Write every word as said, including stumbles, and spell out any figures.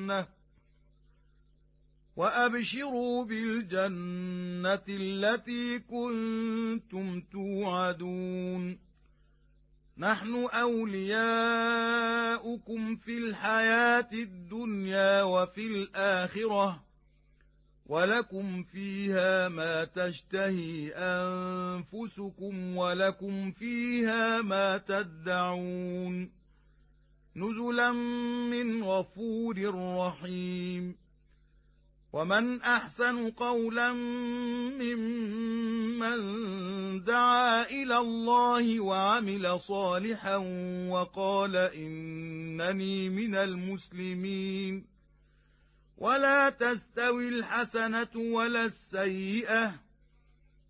الجنة وأبشروا بالجنة التي كنتم توعدون نحن أولياؤكم في الحياة الدنيا وفي الآخرة ولكم فيها ما تشتهي أنفسكم ولكم فيها ما تدعون نزلا من غفور رحيم ومن أحسن قولا ممن دعا إلى الله وعمل صالحا وقال إنني من المسلمين ولا تستوي الحسنة ولا السيئة